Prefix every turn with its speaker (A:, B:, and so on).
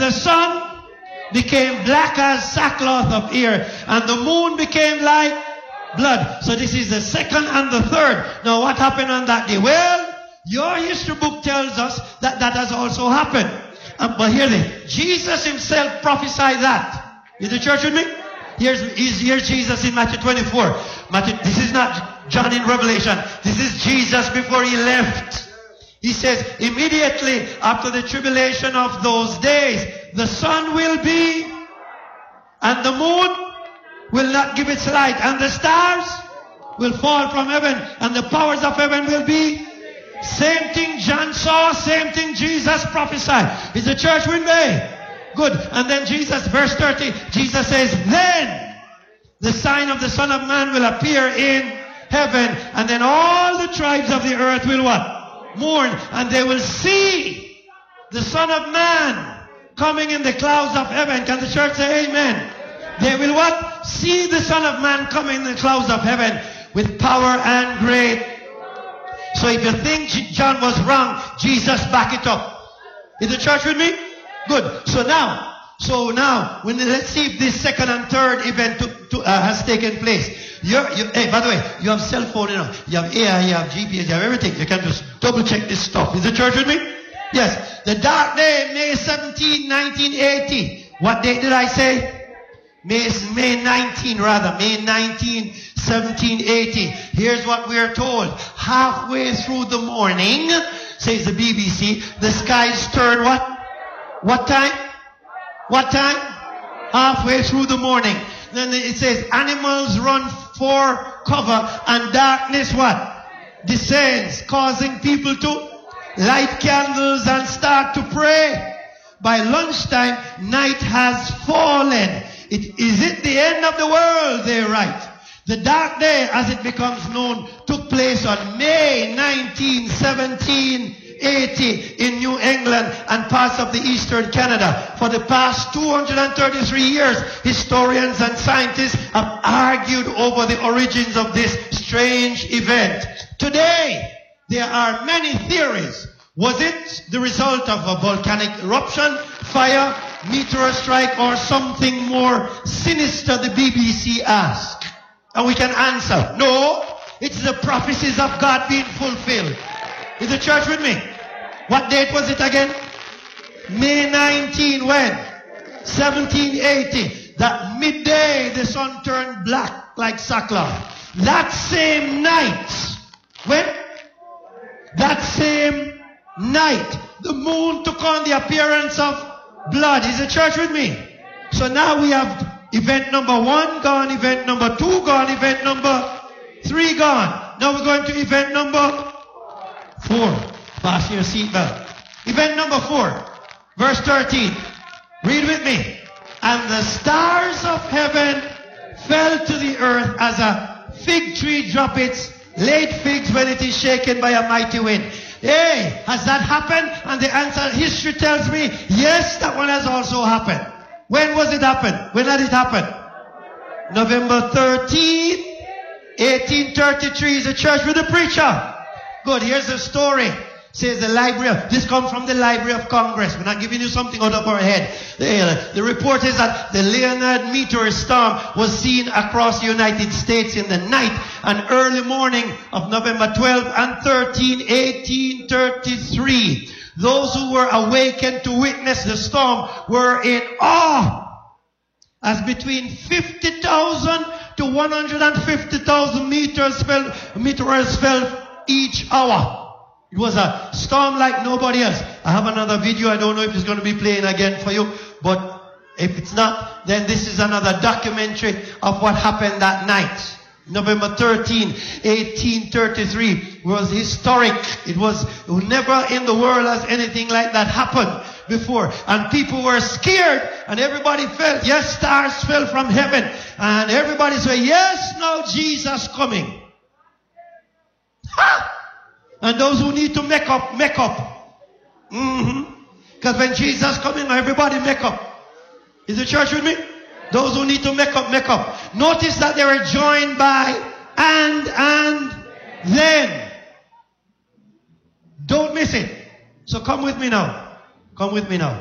A: the sun became black as sackcloth of ear, and the moon became like blood. So this is the second and the third. Now what happened on that day? Well, your history book tells us that that has also happened. But hear this. Jesus himself prophesied that. Is the church with me? Here's Jesus in Matthew 24. This is not John in Revelation. This is Jesus before he left. He says, immediately after the tribulation of those days, the sun will be, and the moon will not give its light, and the stars will fall from heaven, and the powers of heaven will be. Same thing John saw, same thing Jesus prophesied. Is the church with me? Good. And then Jesus, verse 30, Jesus says, then the sign of the Son of Man will appear in heaven, and then all the tribes of the earth will what? Mourn, and they will see the Son of Man coming in the clouds of heaven. Can the church say amen? They will what? See the Son of Man coming in the clouds of heaven with power and great. So if you think John was wrong, Jesus back it up. Is the church with me? Good. So now, let's see if this second and third event has taken place. Hey, by the way, you have cell phone, you have AI, you have GPS, you have everything. You can just double check this stuff. Is the church with me? Yes. The dark day, May 17, 1980. What date did I say? May 19, rather. May 19, 1780. Here's what we are told. Halfway through the morning, says the BBC, the skies turn what? What time? What time? Halfway through the morning. Then it says, animals run for cover, and darkness what? Descends, causing people to light candles and start to pray. By lunchtime, night has fallen. Is it the end of the world? They write. The dark day, as it becomes known, took place on May 19, 1780 in New England and parts of the eastern Canada. For the past 233 years, historians and scientists have argued over the origins of this strange event. Today, there are many theories. Was it the result of a volcanic eruption, fire, meteor strike, or something more sinister, the BBC asked? And we can answer, no, it's the prophecies of God being fulfilled. Is the church with me? What date was it again? May 19, when? 1780. That midday the sun turned black like sackcloth. That same night, when? That same night, the moon took on the appearance of blood. Is the church with me? So now we have event number 1 gone, event number 2 gone, event number 3 gone. Now we're going to event number 4. Fasten your seatbelt. Event number 4, verse 13. Read with me. And the stars of heaven fell to the earth as a fig tree drops its late figs when it is shaken by a mighty wind. Hey, has that happened? And the answer, history tells me, yes, that one has also happened. When was it happen? When did it happen? November 13, 1833. Is the church with the preacher? Good, here's the story. Says the library. This comes from the Library of Congress. We're not giving you something out of our head. The report is that the Leonard meteor storm was seen across the United States in the night and early morning of November 12 and 13, 1833. Those who were awakened to witness the storm were in awe, as between 50,000 to 150,000 meteors fell each hour. It was a storm like nobody else. I have another video. I don't know if it's going to be playing again for you, but if it's not, then this is another documentary of what happened that night. November 13, 1833 was historic. It was never in the world has anything like that happened before. And people were scared, and everybody felt, yes, stars fell from heaven. And everybody said, yes, now Jesus coming. Ha! And those who need to make up. Because when Jesus coming, everybody make up. Is the church with me? Those who need to make up. Notice that they were joined by and then. Don't miss it. So come with me now.